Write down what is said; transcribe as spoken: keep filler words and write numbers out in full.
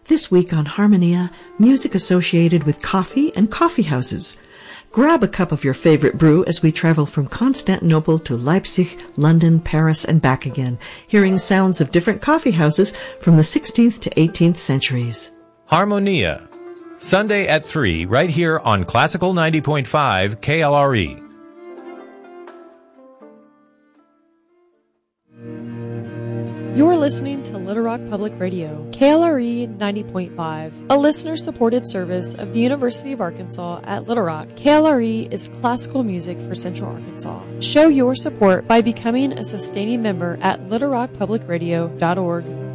This week on Harmonia, music associated with coffee and coffee houses. Grab a cup of your favorite brew as we travel from Constantinople to Leipzig, London, Paris, and back again, hearing sounds of different coffee houses from the sixteenth to eighteenth centuries. Harmonia, Sunday at three, right here on Classical ninety point five K L R E. You're listening to Little Rock Public Radio, K L R E ninety point five, a listener-supported service of the University of Arkansas at Little Rock. K L R E is classical music for Central Arkansas. Show your support by becoming a sustaining member at little rock public radio dot org.